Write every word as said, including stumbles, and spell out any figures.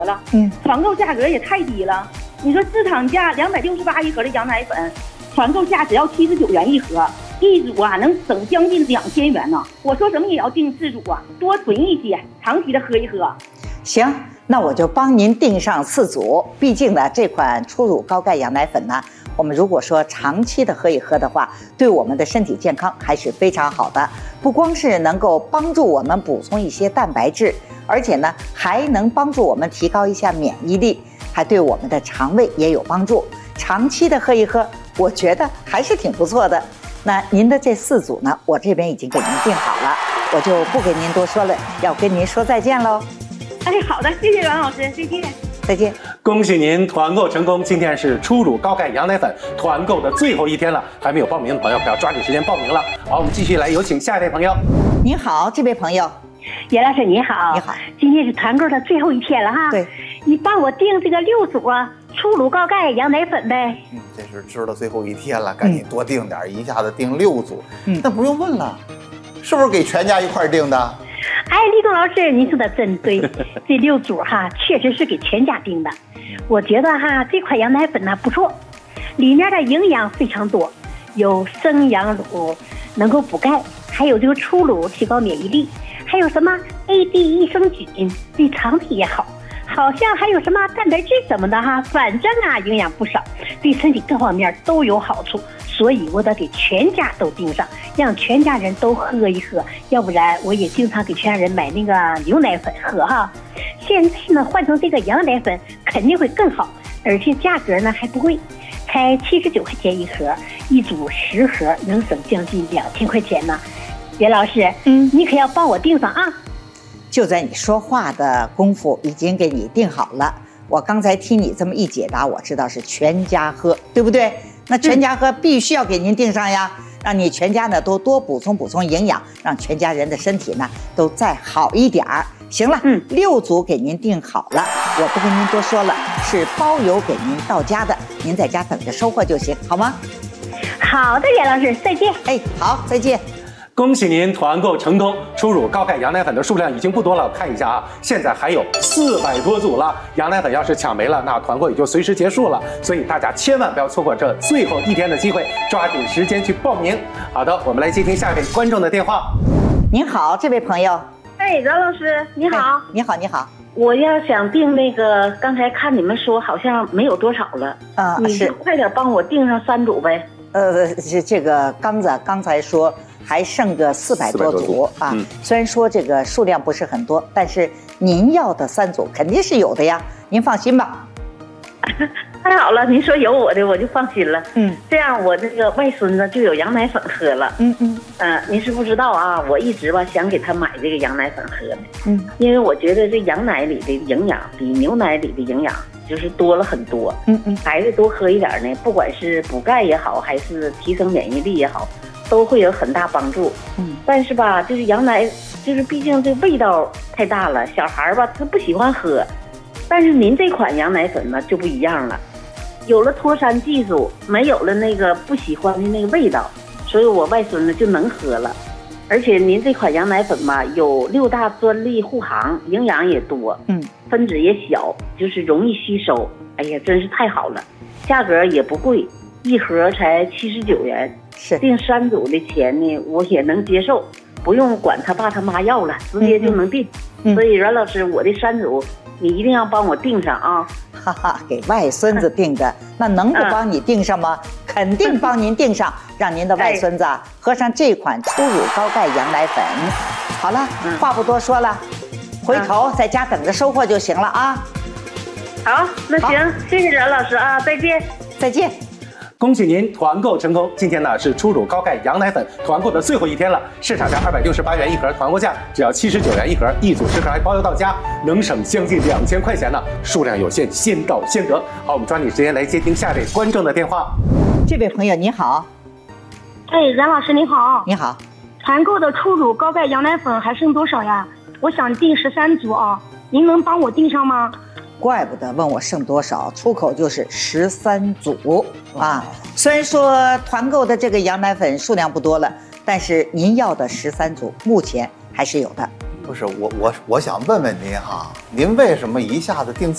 了，嗯，团购价格也太低了。你说市场价两百六十八一盒的羊奶粉，团购价只要七十九元一盒，一组啊能省将近两千元呢。我说什么也要订四组啊，多囤一些，长期的喝一喝。 行，那我就帮您订上四组。毕竟呢，这款初乳高钙羊奶粉呢，我们如果说长期的喝一喝的话，对我们的身体健康还是非常好的。不光是能够帮助我们补充一些蛋白质，而且呢，还能帮助我们提高一下免疫力，还对我们的肠胃也有帮助。长期的喝一喝，我觉得还是挺不错的。那您的这四组呢，我这边已经给您订好了，我就不跟您多说了，要跟您说再见喽。 哎，好的，谢谢阮老师，再见。 再见！ 恭喜您团购成功！今天是初乳高钙羊奶粉团购的最后一天了，还没有报名的朋友可要抓紧时间报名了。好，我们继续来有请下一位朋友。 您好，这位朋友。 袁老师你好。 你好。 今天是团购的最后一天了哈。 对。 你帮我订这个六组啊，初乳高钙羊奶粉呗。 嗯，这是知道最后一天了，赶紧多订点，嗯、一下子订六组。嗯，那不用问了，是不是给全家一块订的？ 哎，李东老师，您说的真对，这六组哈，确实是给全家订的。我觉得哈，这款羊奶粉呢不错，里面的营养非常多，有生羊乳能够补钙，还有这个初乳提高免疫力，还有什么 A D 益生菌对肠胃也好，好像还有什么蛋白质什么的哈，反正啊营养不少，对身体各方面都有好处。所以我得给全家都订上，让全家人都喝一喝，要不然我也经常给全家人买那个牛奶粉喝哈。现在呢换成这个羊奶粉肯定会更好，而且价格呢还不贵，才七十九块钱一盒，一组十盒能省将近两千块钱呢。袁老师，嗯，你可要帮我订上啊！ 就在你说话的功夫，已经给你订好了。我刚才听你这么一解答，我知道是全家喝，对不对？那全家喝必须要给您订上呀，让你全家呢都多补充补充营养，让全家人的身体呢都再好一点儿。行了，嗯，六组给您订好了，我不跟您多说了，是包邮给您到家的，您在家等着收货就行，好吗？ 好的，袁老师，再见。 哎，好，再见。 恭喜您团购成功！初乳高钙羊奶粉的数量已经不多了，我看一下啊，现在还有四百多组了。羊奶粉要是抢没了，那团购也就随时结束了。所以大家千万不要错过这最后一天的机会，抓紧时间去报名。好的，我们来接听下一位观众的电话。 您好，这位朋友。 哎，阮老师，你好。 哎、你好，你好。 我要想订那个，刚才看你们说好像没有多少了，啊、呃，你就快点帮我订上三组呗。 呃，这这个刚子刚才说。还剩个四百多组啊！嗯、虽然说这个数量不是很多，但是您要的三组肯定是有的呀，您放心吧。 太好了，您说有我的我就放心了。嗯，这样我这个外孙子就有羊奶粉喝了。嗯嗯嗯、呃，您是不知道啊，我一直吧想给他买这个羊奶粉喝的。嗯，因为我觉得这羊奶里的营养比牛奶里的营养就是多了很多。嗯嗯，孩子多喝一点呢，不管是补钙也好，还是提升免疫力也好。都会有很大帮助，嗯，但是吧，就是羊奶，就是毕竟这味道太大了，小孩吧他不喜欢喝。但是您这款羊奶粉呢就不一样了，有了脱山技术，没有了那个不喜欢的那个味道，所以我外孙子就能喝了。而且您这款羊奶粉吧，有六大专利护航，营养也多，嗯，分子也小，就是容易吸收。哎呀，真是太好了，价格也不贵，一盒才七十九元。 是订三组的钱呢，我也能接受，不用管他爸他妈要了，直接就能订。嗯嗯、所以阮老师，我的三组你一定要帮我订上啊！ 哈哈，给外孙子订的，嗯、那能不帮你订上吗？嗯、肯定帮您订上，让您的外孙子、哎、喝上这款初乳高钙羊奶粉。好了，嗯、话不多说了，回头在家等着收货就行了啊！ 好，那行，谢谢阮老师啊，再见， 再见。 恭喜您团购成功！今天呢是初乳高钙羊奶粉团购的最后一天了，市场价二百六十八元一盒，团购价只要七十九元一盒，一组十盒还包邮到家，能省将近两千块钱呢。数量有限，先到先得。好，我们抓紧时间来接听下位观众的电话。 这位朋友你好。 哎，阮老师你好。 你好。 团购的初乳高钙羊奶粉还剩多少呀？我想订十三组啊，您能帮我订上吗？ 怪不得问我剩多少，出口就是十三组啊！虽然说团购的这个羊奶粉数量不多了，但是您要的十三组目前还是有的。 不是我我我想问问您哈，您为什么一下子订